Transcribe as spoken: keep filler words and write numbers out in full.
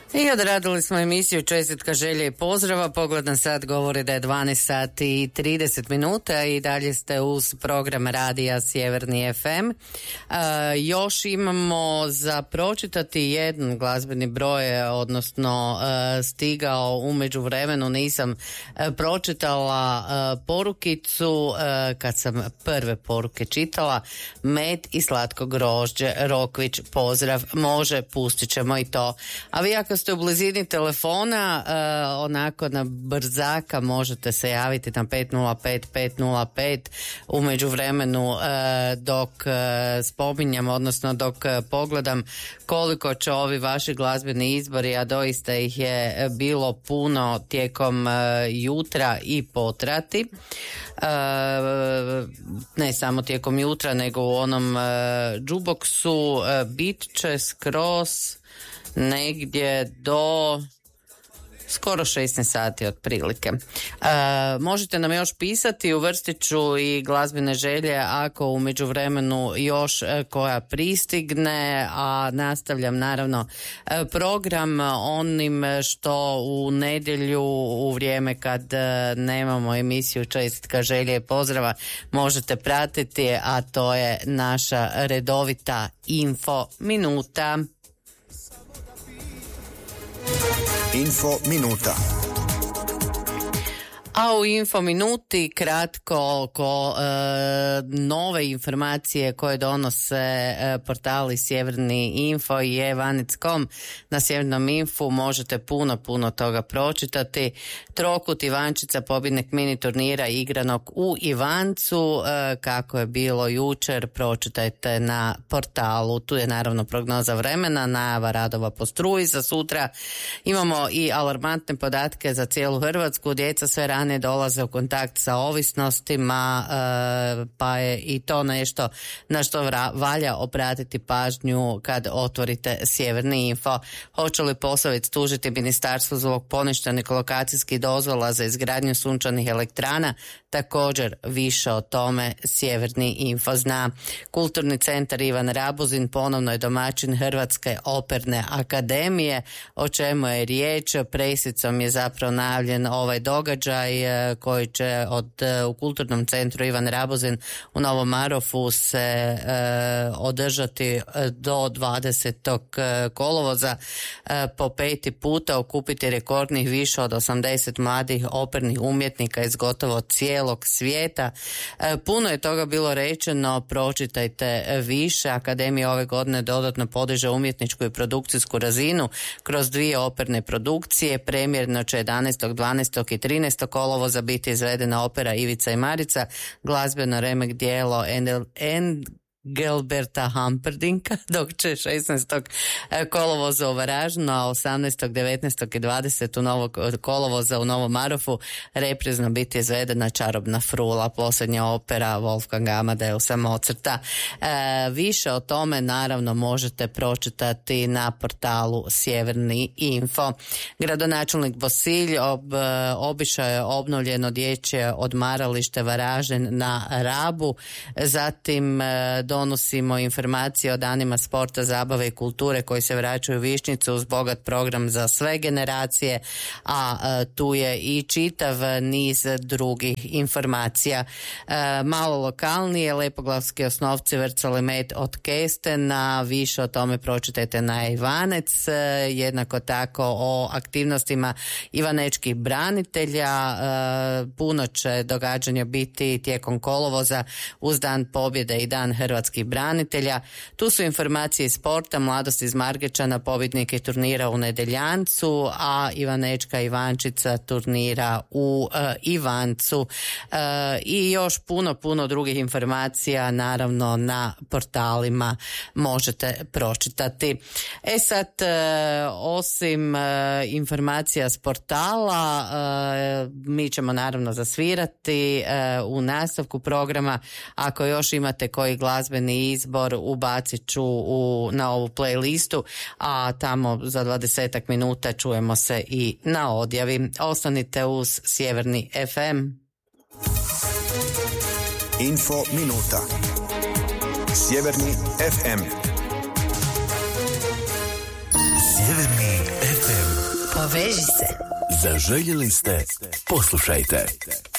I odradili smo emisiju Čestitka, želje i pozdrava. Pogled na sat govori da je dvanaest sati i trideset minuta i dalje ste uz program radija Sjeverni ef em. Uh, još imamo za pročitati jedan glazbeni broj, odnosno uh, stigao u međuvremenu. Nisam uh, pročitala uh, porukicu uh, kad sam prve poruke čitala. Med i slatko grožđe, Rokvić, pozdrav, može, pustit ćemo i to. A vi ako ste u blizini telefona, uh, onako na brzaka možete se javiti na pet nula pet pet nula pet. U međuvremenu uh, dok uh, spominjam, odnosno dok uh, pogledam koliko će ovi vaši glazbeni izbori, a doista ih je bilo puno tijekom uh, jutra i potrati. Uh, ne samo tijekom jutra, nego u onom uh, džuboksu uh, bit će skroz negdje do skoro šesnaest sati otprilike. E, možete nam još pisati, uvrstit ću i glazbene želje ako u međuvremenu još koja pristigne, a nastavljam naravno program onim što u nedjelju u vrijeme kad nemamo emisiju Čestitka, želje i pozdrava možete pratiti, a to je naša redovita info minuta. Info minuta. A u Info minuti kratko oko e, nove informacije koje donose e, portali Sjeverni info i evanec točka com. Na Sjevernom infu možete puno, puno toga pročitati. Trokut Ivančica, pobjednik mini turnira igranog u Ivancu, e, kako je bilo jučer, pročitajte na portalu. Tu je naravno prognoza vremena, najava radova po struji za sutra. Imamo i alarmantne podatke za cijelu Hrvatsku. Djeca sve ranije dolaze u kontakt sa ovisnostima, e, pa je i to nešto na što vra, valja obratiti pažnju kad otvorite Sjeverni info. Hoće li Posavec tužiti ministarstvo zbog poništenih lokacijskih dozvola za izgradnju sunčanih elektrana? Također više o tome Sjeverni info zna. Kulturni centar Ivan Rabuzin ponovno je domaćin Hrvatske operne akademije. O čemu je riječ? Presicom je zapravo najavljen ovaj događaj koji će od, u Kulturnom centru Ivan Rabuzin u Novom Marofu se e, održati do dvadesetog kolovoza, e, po peti puta okupiti rekordnih više od osamdeset mladih opernih umjetnika iz gotovo cijelog svijeta. E, puno je toga bilo rečeno, pročitajte više. Akademija ove godine dodatno podiže umjetničku i produkcijsku razinu kroz dvije operne produkcije. Premijerno će jedanaestog, dvanaestog i trinaestog kolovoza biti izvedena opera Ivica i Marica, glazbeno remek dijelo Endel, End Gelberta Hamperdinka, dok će šesnaestog kolovoza u Varaždinu, a osamnaestog, devetnaestog i dvadesetog novog kolovoza u Novom Marofu reprizno biti izvedena Čarobna frula, posljednja opera Wolfganga Amadeusa Mozarta. E, više o tome naravno možete pročitati na portalu Sjeverni info. Gradonačelnik Bosilj ob, obišao je obnovljeno dječje odmaralište Varaždin na Rabu, zatim donosimo informacije o danima sporta, zabave i kulture koji se vraćaju u Višnjicu uz bogat program za sve generacije, a, a tu je i čitav niz drugih informacija. E, malo lokalnije, Lepoglavski osnovci vrcali med od kestena, više o tome pročitajte na Ivanec, e, jednako tako o aktivnostima ivanečkih branitelja. E, puno će događanja biti tijekom kolovoza uz Dan pobjede i Dan Hrvatskih branitelja. Tu su informacije iz sporta, Mladost iz Margečana, pobjednike turnira u Nedeljancu, a Ivanečka Ivančica turnira u uh, Ivancu. Uh, I još puno, puno drugih informacija naravno na portalima možete pročitati. E sad, uh, osim uh, informacija s portala, uh, mi ćemo naravno zasvirati uh, u nastavku programa. Ako još imate koji glazbeni izbor, ubacit ću u, na ovu playlistu, a tamo za dvadesetak minuta čujemo se i na odjavi. Ostanite uz Sjeverni ef em. Info minuta. Sjeverni ef em. Sjeverni ef em. Poveži se. Zaželjeli ste, poslušajte.